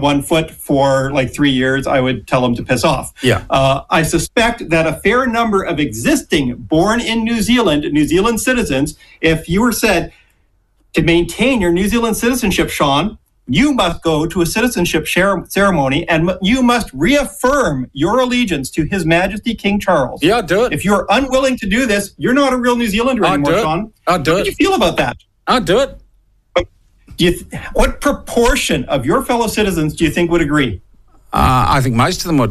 on one foot for like 3 years, I would tell them to piss off. Yeah. I suspect that a fair number of existing born in New Zealand citizens, if you were said to maintain your New Zealand citizenship, Sean, you must go to a citizenship ceremony and you must reaffirm your allegiance to His Majesty King Charles. Yeah, I'll do it. If you're unwilling to do this, you're not a real New Zealander anymore, Sean. I'll do it. How do you feel about that? I'll do it. What proportion of your fellow citizens do you think would agree? I think most of them would.